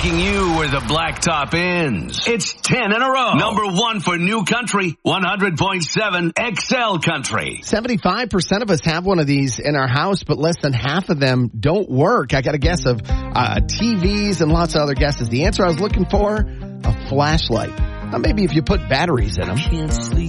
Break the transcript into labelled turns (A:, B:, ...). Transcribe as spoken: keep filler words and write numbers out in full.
A: taking you where the blacktop ends. It's ten in a row. Number one for New Country, one hundred point seven X L Country.
B: seventy-five percent of us have one of these in our house, but less than half of them don't work. I got a guess of uh, T Vs and lots of other guesses. The answer I was looking for, a flashlight. Now, maybe if you put batteries in them.